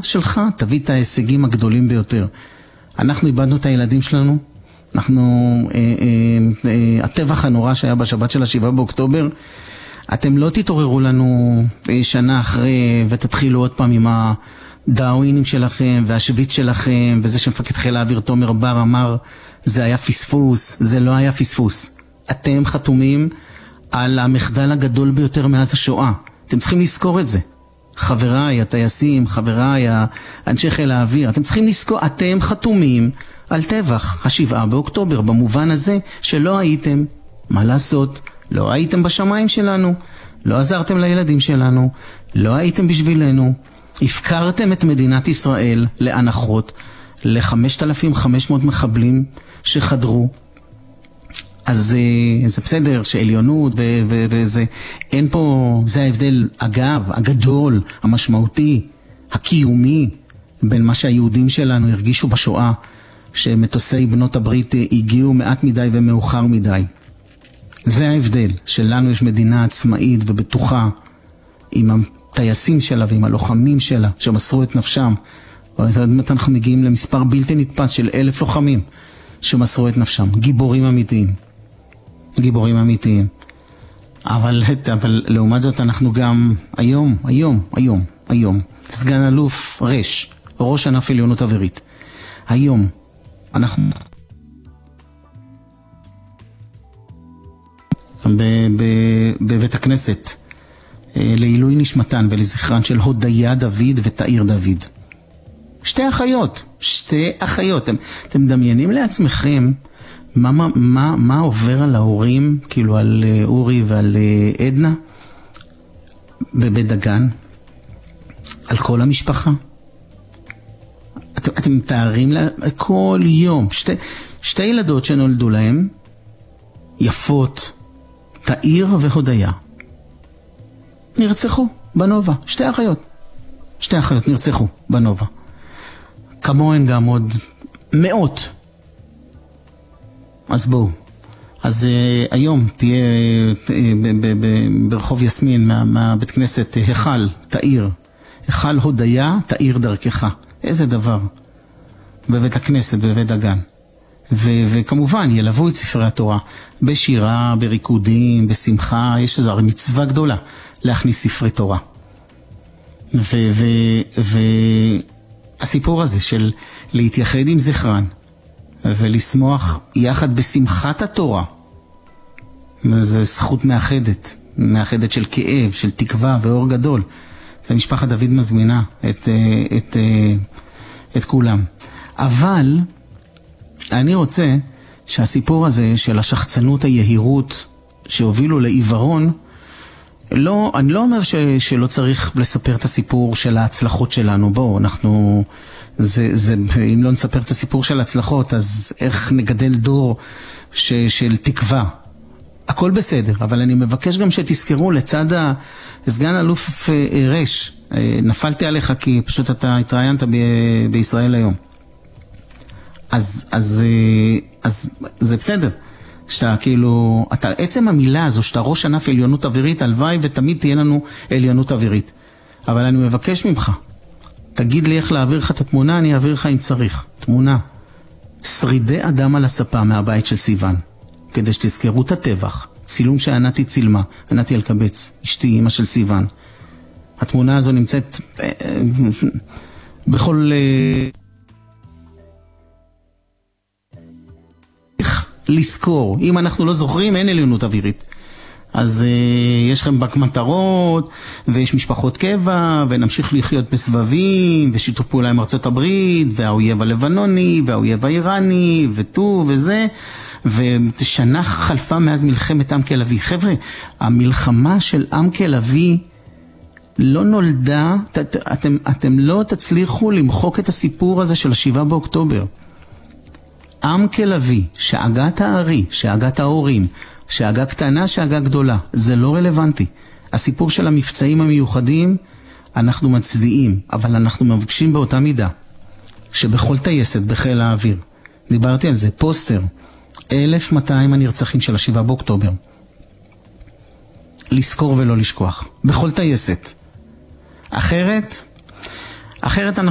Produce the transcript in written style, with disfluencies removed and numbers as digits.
שלך תביא את ההישגים הגדולים ביותר. אנחנו איבדנו את הילדים שלנו, הטבח הנורא שהיה בשבת של 7 באוקטובר, אתם לא תתעוררו לנו שנה אחרי ותתחילו עוד פעם עם הדאווינים שלכם והשוויץ שלכם, וזה שמפקד חיל האוויר תומר בר אמר, זה היה פספוס, זה לא היה פספוס. אתם חתומים על המחדל הגדול ביותר מאז השואה. אתם צריכים לזכור את זה. חבריי, הטייסים, חבריי, אנשי חיל האוויר, אתם צריכים לזכור, אתם חתומים על טבח 7 באוקטובר, במובן הזה שלא הייתם, מה לעשות, לא הייתם בשמיים שלנו, לא עזרתם לילדים שלנו, לא הייתם בשבילנו, הפקרתם את מדינת ישראל לאנחות, ל-5,500 מחבלים שחדרו. אז זה בסדר שעליונות וזה, אין פה, זה ההבדל אגב, הגדול, המשמעותי, הקיומי, בין מה שהיהודים שלנו הרגישו בשואה, שמטוסי בנות הברית הגיעו מעט מדי ומאוחר מדי. זה ההבדל, שלנו יש מדינה עצמאית ובטוחה, עם הטייסים שלה ועם הלוחמים שלה, שמסרו את נפשם. אנחנו מגיעים למספר בלתי נתפס של 1,000 לוחמים, שמסרו את נפשם, גיבורים אמיתיים. גיבורים אמיתיים. אבל לעומת זאת אנחנו גם היום, סגן אלוף ראש ענף עליונות אווירית. היום אנחנו בבית הכנסת לעילוי נשמתן ולזכרן של הודיה דוד ותאיר דוד. שתי אחיות. אתם מדמיינים לעצמכם מה עובר על ההורים, כאילו על אורי ועל עדנה בבית דגן, על כל המשפחה. אתם מתארים לה כל יום, שתי ילדות שנולדו להם, יפות, תאיר והודיה, נרצחו בנובה. שתי אחיות נרצחו בנובה. כמוהן גם עוד מאות. אז בואו. אז היום תהיה ברחוב יסמין מהבית כנסת היכל תאיר, היכל הודיה תאיר דרכך. איזה דבר. בבית הכנסת, בבית דגן. וכמובן ילוו את ספרי התורה בשירה, בריקודים, בשמחה. יש איזו מצווה גדולה להכניס ספרי תורה. הסיפור הזה של להתייחד עם זכרן ולשמוח יחד בשמחת התורה, זה זכות מאחדת של כאב, של תקווה ואור גדול. זה משפחת דוד מזמינה את כולם. אבל אני רוצה שהסיפור הזה של השחצנות, היהירות שהובילו לעיוורון, אני לא אומר שלא צריך לספר את הסיפור של ההצלחות שלנו. בואו, אם לא נספר את הסיפור של ההצלחות, אז איך נגדל דור של תקווה? הכל בסדר, אבל אני מבקש גם שתזכרו לצד סגן אלוף נפלתי עליך כי פשוט אתה התראיינת בישראל היום. אז זה בסדר. שאתה כאילו, עצם המילה הזו שאתה ראש ענף עליונות אווירית, הלוואי ותמיד תהיה לנו עליונות אווירית. אבל אני מבקש ממך, תגיד לי איך להעביר לך את התמונה, אני אעביר לך אם צריך. תמונה. שרידי אדם על הספה מהבית של סיוון, כדי שתזכרו את הטבח. צילום שענתי צילמה, ענתי אלקבץ, אשתי, אמא של סיוון. התמונה הזו נמצאת בכל... לזכור, אם אנחנו לא זוכרים אין עליונות אווירית. אז יש לכם מטרות ויש משפחות קבע ונמשיך לחיות בסבבים ושיתוף פעולה עם ארצות הברית והאויב הלבנוני והאויב האיראני וטו וזה, ושנה חלפה מאז מלחמת עם כלבי. חבר'ה, המלחמה של עם כלבי לא נולדה, אתם לא תצליחו למחוק את הסיפור הזה של 7 באוקטובר. עם כלבי, שאגת הארי, שאגת ההורים, שאגה קטנה, שאגה גדולה, זה לא רלוונטי. הסיפור של המבצעים המיוחדים, אנחנו מצדיעים, אבל אנחנו מבקשים באותה מידה, שבכל טייסת בחיל האוויר, דיברתי על זה, פוסטר, 1,200 הנרצחים של 7 באוקטובר. לזכור ולא לשכוח, בכל טייסת. אחרת אנחנו